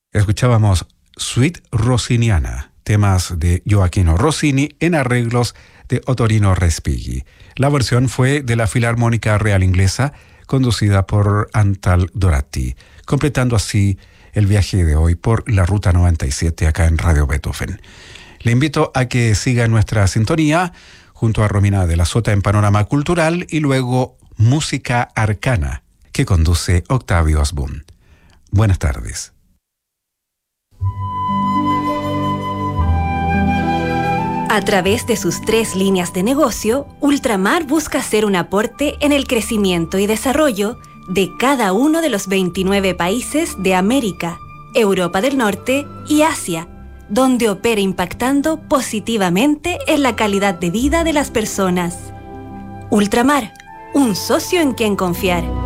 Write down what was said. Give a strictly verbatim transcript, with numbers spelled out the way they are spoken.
Escuchábamos Suite Rossiniana, temas de Gioacchino Rossini en arreglos de Ottorino Respighi. La versión fue de la Filarmónica Real Inglesa, conducida por Antal Doratti, completando así el viaje de hoy por la Ruta noventa y siete acá en Radio Beethoven. Le invito a que siga nuestra sintonía junto a Romina de la Sota en Panorama Cultural y luego Música Arcana, que conduce Octavio Asbun. Buenas tardes. A través de sus tres líneas de negocio, Ultramar busca hacer un aporte en el crecimiento y desarrollo de cada uno de los veintinueve países de América, Europa del Norte y Asia, donde opera impactando positivamente en la calidad de vida de las personas. Ultramar, un socio en quien confiar.